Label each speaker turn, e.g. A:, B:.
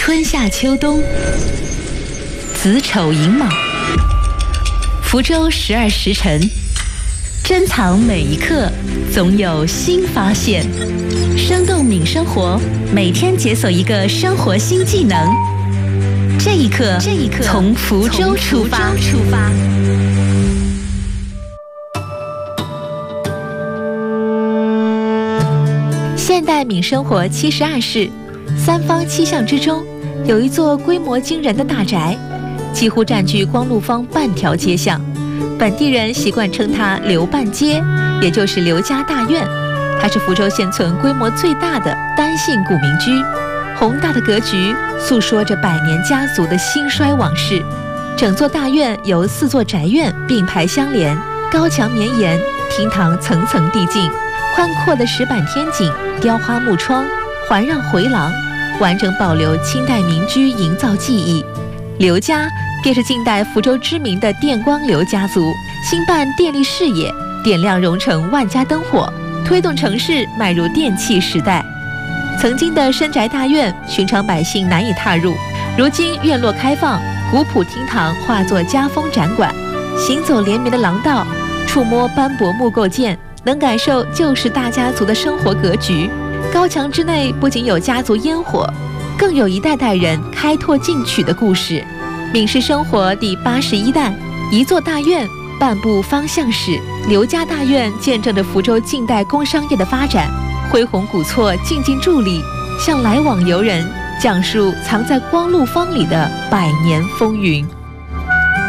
A: 春夏秋冬，子丑寅卯，福州12时辰，珍藏每一刻，总有新发现。生动敏生活，每天解锁一个生活新技能。这一刻，从福州出发。现代敏生活72室，三坊七巷之中，有一座规模惊人的大宅，几乎占据光禄坊半条街巷。本地人习惯称它刘半街，也就是刘家大院。它是福州现存规模最大的单姓古民居，宏大的格局诉说着百年家族的兴衰往事。整座大院由4座宅院并排相连，高墙绵延，厅堂层层递进，宽阔的石板天井、雕花木窗环绕回廊，完整保留清代民居营造技艺。刘家便是近代福州知名的电光刘家族，兴办电力事业，点亮蓉城万家灯火，推动城市迈入电气时代。曾经的深宅大院，寻常百姓难以踏入，如今院落开放，古朴厅堂化作家风展馆，行走连绵的廊道，触摸斑驳木构件，能感受旧时大家族的生活格局。高墙之内不仅有家族烟火，更有一代代人开拓进取的故事。敏氏生活第81代，一座大院，半部方向史。刘家大院见证着福州近代工商业的发展，恢弘古厝静静伫立，向来往游人讲述藏在光禄坊里的百年风云。